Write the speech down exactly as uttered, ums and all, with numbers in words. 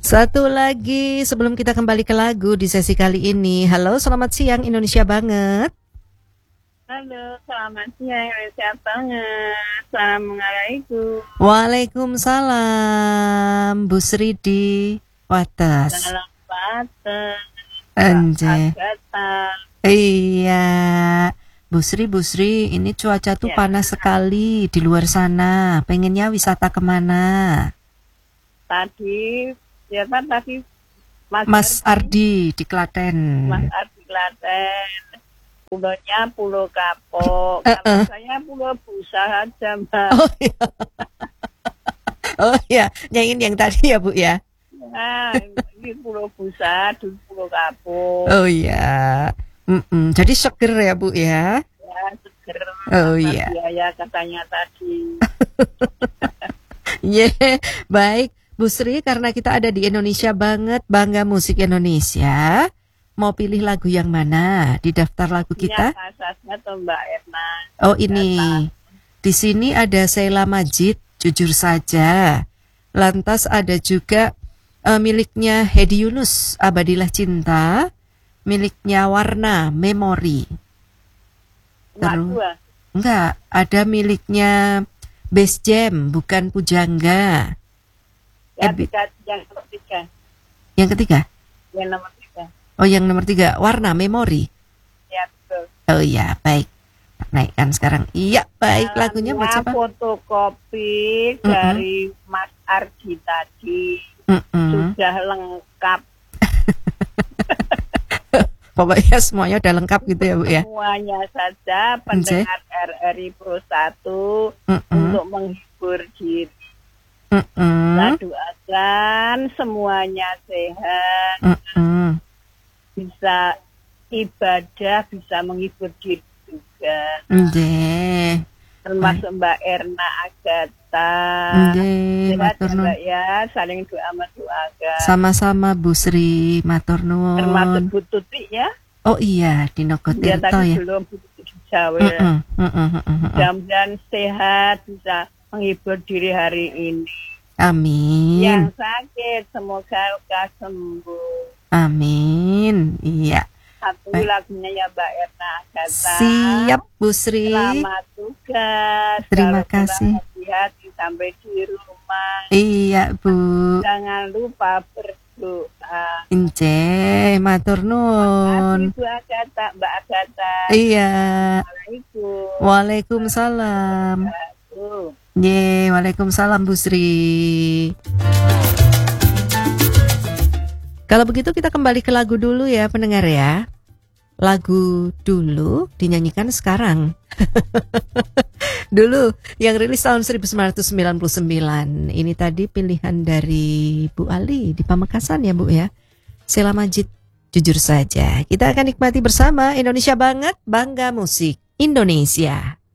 Satu lagi sebelum kita kembali ke lagu di sesi kali ini. Halo, selamat siang Indonesia banget. Halo, selamat siang Indonesia banget. Assalamualaikum. Waalaikumsalam, Bu Sri di Wates. Salam Wates. Anje. Agata. Iya, Bu Sri, Bu Sri, ini cuaca tuh Ya. panas sekali di luar sana. Pengennya wisata kemana? Tadi, siapa tadi? Mas, Mas Ardi. Ardi di Klaten. Mas Ardi Klaten. Pulaunya Pulau Kapok. Uh-uh. Kalau saya Pulau Busa aja, Mbak. Oh iya. Oh iya, nyanyiin yang tadi ya Bu ya. Nah, ini Pulau Busa, dulu Pulau Kapok. Oh iya. Mm-mm. Jadi seger ya Bu ya. Ya, seger. Oh Tanpa iya. biaya katanya tadi. Yeah, baik Bu Sri, karena kita ada di Indonesia banget, bangga musik Indonesia. Mau pilih lagu yang mana di daftar lagu kita? Ini asasnya tuh Mbak Erna. Oh ini, di sini ada Sheila Majid, Jujur Saja. Lantas ada juga uh, miliknya Hedi Yunus, Abadilah Cinta. Miliknya Warna, Memori. Terus, Dua. enggak, ada miliknya Bass Jam, bukan Pujangga. Ya, Ebi- tiga, yang nomor tiga. Yang ketiga? Yang nomor tiga. Oh, yang nomor tiga, Warna, Memori. Ya, betul. Oh iya, baik. Naikkan sekarang. Iya, baik. Nah, Lagunya buat siapa? Fotokopi dari Mas Ardi tadi. Mm-mm. Sudah lengkap. Pokoknya semuanya udah lengkap gitu ya Bu ya. Semuanya saja pendengar R R I Pro satu Mm-mm. untuk menghibur diri. Mm-mm. Kita doakan semuanya sehat. Mm-mm. Bisa ibadah, bisa menghibur diri juga. Nggih. Termasuk Mbak Erna Agatha. Nggih, Sehat matur ya nuwun. Mbak ya, saling doa mendoakan. Sama-sama Bu Sri, matur Termasuk nuwun. Bu Tuti ya. Oh iya, di Dia Nogotirto tadi ya. belum Bu Tuti Jawa. Mm-mm. Mm-mm. Mm-mm. Mudah-mudahan sehat, bisa menghibur diri hari ini. Amin. Yang sakit semoga lekas sembuh. Amin. Iya. Satu Baik. lagunya ya Mbak Erna Agatha. Siap Bu Sri. Selamat tugas. Terima Kalau kasih. pulang hati-hati sampai di rumah. Iya Bu. Jangan lupa berdoa. Ince, matur nuwun. Ibu Agatha, Mbak Agatha. Iya. Assalamualaikum. Waalaikumsalam. Tuh. Ye, waalaikumsalam Bu Sri. Kalau begitu kita kembali ke lagu dulu ya pendengar ya. Lagu dulu dinyanyikan sekarang. Dulu yang rilis tahun seribu sembilan ratus sembilan puluh sembilan. Ini tadi pilihan dari Bu Ali di Pamekasan ya Bu ya. Sheila Majid, Jujur Saja. Kita akan nikmati bersama Indonesia banget, bangga musik Indonesia.